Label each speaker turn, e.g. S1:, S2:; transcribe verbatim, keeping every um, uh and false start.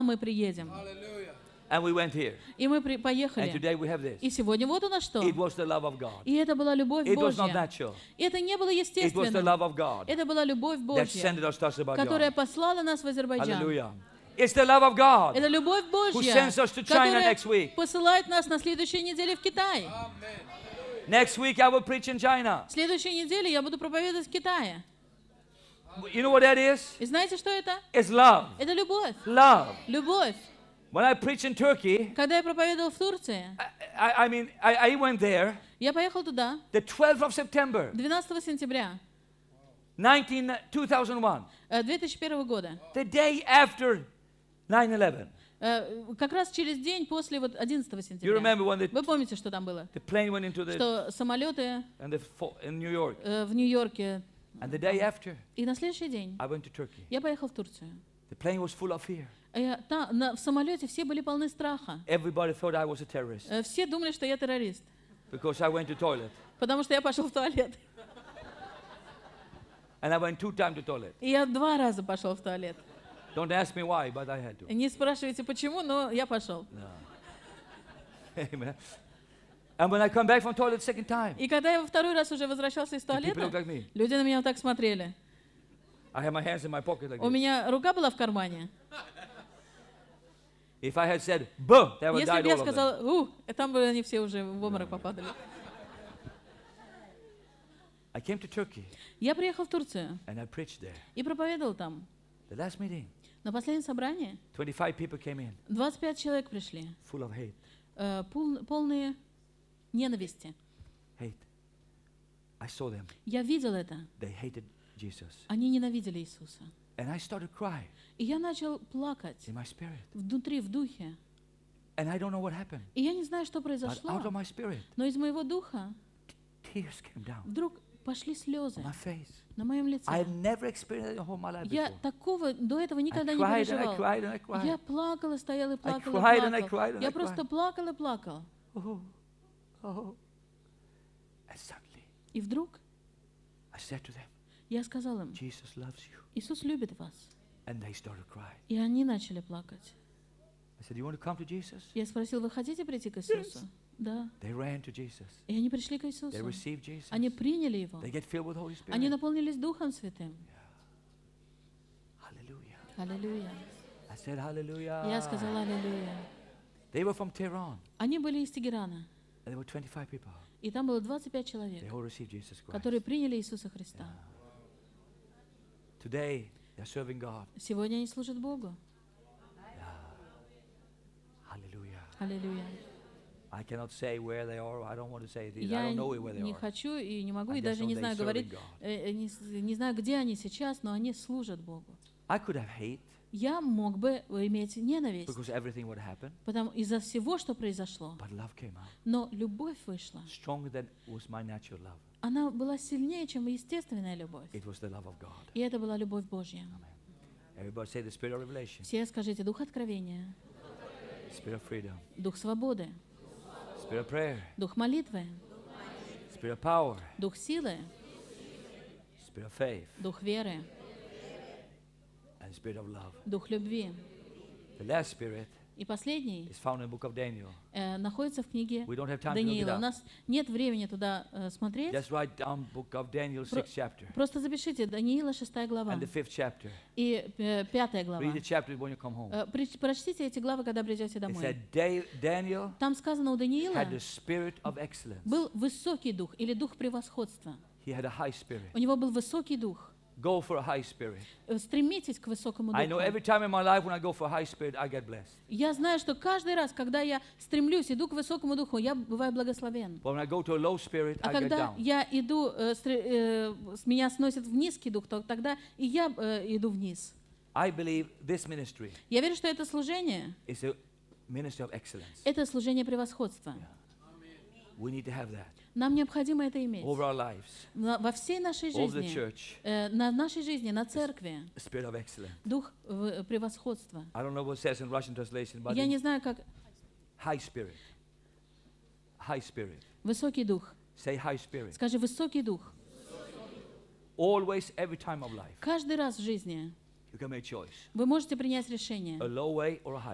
S1: мы приедем.
S2: And we went here.
S1: И мы при-
S2: And
S1: поехали.
S2: today we have this.
S1: И сегодня вот у нас что.
S2: It was the love of God.
S1: И это была любовь
S2: It was not
S1: Божья.
S2: natural.
S1: И это не было
S2: It was the
S1: естественно.
S2: love of God
S1: Это была любовь
S2: that sent
S1: Божья,
S2: us to Azerbaijan.
S1: которая послала нас в Азербайджан.
S2: Hallelujah. It's the love of God
S1: Это любовь
S2: who
S1: Божья,
S2: sends us to China
S1: которая
S2: next week.
S1: посылает нас на следующей неделе в Китай.
S2: Next week I will preach in China.
S1: В следующей неделе я буду проповедовать в Китае.
S2: You know what that is?
S1: И знаете, что это?
S2: It's love.
S1: Это любовь.
S2: Love.
S1: Любовь.
S2: When I preach in Turkey,
S1: Когда я проповедовал в Турции,
S2: I, I, I mean, I, I went there
S1: я поехал туда
S2: the twelfth of September,
S1: двенадцатого сентября
S2: nineteen, two thousand one,
S1: э, две тысячи первого года.
S2: the day after nine eleven.
S1: Э, Как раз через день после вот одиннадцатого
S2: You
S1: сентября.
S2: remember when the,
S1: Вы помните, что там было?
S2: the plane went into the,
S1: Что самолеты
S2: and the fo- in New York.
S1: э, в Нью-Йорке.
S2: And the day after,
S1: И на следующий день
S2: I went to Turkey.
S1: я поехал в Турцию.
S2: The plane was full of fear.
S1: А я та- на- в самолете все были полны страха.
S2: Everybody thought I was a terrorist
S1: Э, Все думали, что я террорист,
S2: because I went to toilet.
S1: потому что я пошел в туалет.
S2: And I went two times to toilet.
S1: И я два раза пошел в туалет.
S2: Don't ask me why, but I had to.
S1: Не спрашивайте, почему, но я пошел.
S2: Amen. And when I come back from toilet second time,
S1: И когда я во второй раз уже возвращался из
S2: the people look
S1: туалета,
S2: like me.
S1: люди на меня вот так смотрели.
S2: I had my hands in my pocket like
S1: У
S2: this.
S1: меня рука была в кармане.
S2: If I had said, boom, they would
S1: Если
S2: died
S1: бы я
S2: all of them.
S1: сказала, у, и там бы они все уже в обморок попадали.
S2: I came to Turkey
S1: Я приехал в Турцию
S2: and I preached there.
S1: и проповедовал там.
S2: The last meeting,
S1: На последнем собрании
S2: twenty-five people came in,
S1: двадцать пять человек пришли,
S2: full of hate.
S1: э, пол- полные ненависти.
S2: Hate. I saw them.
S1: Я видел это.
S2: They hated Jesus.
S1: Они ненавидели Иисуса.
S2: And I started crying
S1: И я начал плакать
S2: in my spirit.
S1: внутри, в духе.
S2: And I don't know what happened.
S1: И я не знаю, что
S2: But
S1: произошло,
S2: out of my spirit,
S1: но из моего духа
S2: tears came down
S1: вдруг пошли слезы
S2: on my face.
S1: на моем лице.
S2: I had never experienced it in all my life
S1: Я
S2: before.
S1: такого до этого
S2: I
S1: никогда не
S2: cried and I
S1: переживал.
S2: cried and I cried.
S1: Я плакал и стоял и плакал и
S2: cried and I
S1: плакал.
S2: cried and I
S1: Я просто
S2: cried.
S1: плакал и плакал.
S2: Oh, oh. And suddenly,
S1: И вдруг
S2: I said to them,
S1: я сказал им,
S2: Jesus loves you.
S1: Иисус любит вас.
S2: And they started crying.
S1: И они начали плакать.
S2: I said, you want to come to Jesus?
S1: Я спросил, вы хотите прийти к Иисусу? Да.
S2: They ran to Jesus.
S1: И они пришли к
S2: They
S1: Иисусу.
S2: received Jesus.
S1: Они приняли Его.
S2: They get filled with Holy
S1: Они
S2: Spirit.
S1: наполнились Духом Святым.
S2: Hallelujah.
S1: Аллилуйя.
S2: I said, hallelujah.
S1: Я сказала аллилуйя.
S2: They were from Tehran.
S1: Они были из Тегерана.
S2: And there were twenty-five people.
S1: И там было двадцать пять человек,
S2: They all received Jesus Christ.
S1: которые приняли Иисуса Христа.
S2: Today, they're serving God.
S1: Сегодня они служат Богу.
S2: Hallelujah.
S1: Аллилуйя.
S2: I cannot say where they are. I don't want to say this. I
S1: Я
S2: don't know where they
S1: не
S2: are.
S1: хочу и не могу,
S2: I
S1: и
S2: just
S1: даже
S2: know
S1: не
S2: they
S1: знаю
S2: serving
S1: говорить,
S2: God.
S1: э, э, не, с- не знаю, где они сейчас, но они служат Богу.
S2: I could have hate
S1: Я мог бы иметь ненависть,
S2: because everything would happen,
S1: потому из-за всего, что произошло.
S2: but love came out
S1: Но любовь вышла.
S2: stronger than was my natural love.
S1: Она была сильнее, чем естественная любовь.
S2: It was the love of God.
S1: И это была любовь Божья.
S2: Everybody say the spirit of revelation,
S1: Все скажите, дух откровения,
S2: spirit of freedom,
S1: дух свободы,
S2: spirit of prayer,
S1: дух молитвы,
S2: spirit of power,
S1: дух силы,
S2: spirit of faith,
S1: дух веры,
S2: and spirit of love.
S1: дух любви.
S2: The last spirit
S1: И последний
S2: is found in the book of Daniel.
S1: э, находится в книге
S2: We don't have time to look it
S1: Даниила. У
S2: up.
S1: нас нет времени туда э, смотреть.
S2: Just write down book of Daniel,
S1: Про-
S2: sixth chapter,
S1: Просто запишите Даниила, шестая глава,
S2: and the fifth chapter.
S1: и э, пятая глава.
S2: Read the chapter when you come home.
S1: Э, при- Прочтите эти главы, когда придете
S2: It
S1: домой.
S2: said Da- Daniel
S1: Там сказано, у Даниила
S2: had the spirit of excellence.
S1: был высокий дух или дух превосходства.
S2: He had a high spirit.
S1: У него был высокий дух.
S2: Go for a high spirit.
S1: Э, Стремитесь к высокому
S2: I know
S1: духу.
S2: every time in my life when I go for a high spirit, I get blessed.
S1: Я знаю, что каждый раз, когда я стремлюсь, иду к высокому духу, я бываю благословен.
S2: But when I go to a low spirit,
S1: А
S2: I get
S1: когда
S2: down.
S1: я иду, э, стре- э, с меня сносит в низкий дух, то тогда и я э, иду вниз.
S2: I believe this ministry
S1: Я верю, что это служение,
S2: is a ministry of excellence.
S1: это служение превосходства.
S2: We need to have that
S1: Нам необходимо это иметь.
S2: over our lives,
S1: На- Во всей нашей
S2: over the
S1: жизни,
S2: church,
S1: э, на нашей жизни, на церкви,
S2: a spirit of excellence.
S1: дух э, превосходства.
S2: I don't know what it says in Russian translation, but
S1: Я
S2: in
S1: не знаю, как
S2: high spirit. High spirit.
S1: высокий дух.
S2: Say high spirit.
S1: Скажи, высокий дух.
S2: Always, every time of life.
S1: Каждый раз в жизни
S2: You can make a choice.
S1: Вы можете принять решение.
S2: A low weight or a high